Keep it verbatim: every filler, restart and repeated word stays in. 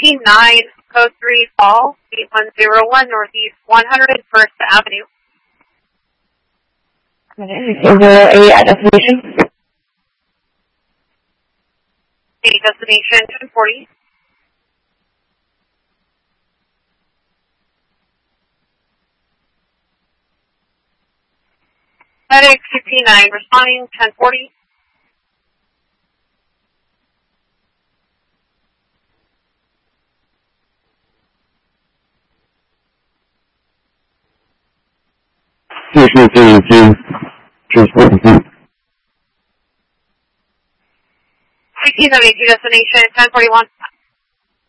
fifty-nine, code three, Fall, eight one zero one, Northeast one hundred first Avenue. Is there a destination? A destination, ten forty. Medic fifty-nine, responding, ten forty. Station thirty-two, transport. sixteen seventy-two, destination, ten forty-one.